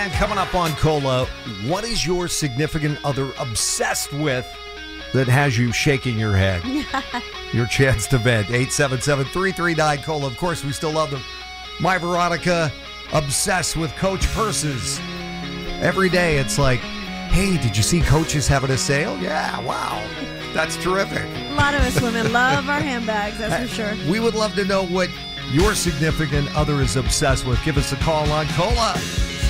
And coming up on Cola, what is your significant other obsessed with that has you shaking your head? Your chance to vent. 877-339-COLA. Of course, we still love them. My Veronica, obsessed with Coach purses. Every day it's like, hey, did you see Coach is having a sale? Yeah, wow. That's terrific. A lot of us women love our handbags, that's for sure. We would love to know what your significant other is obsessed with. Give us a call on Cola.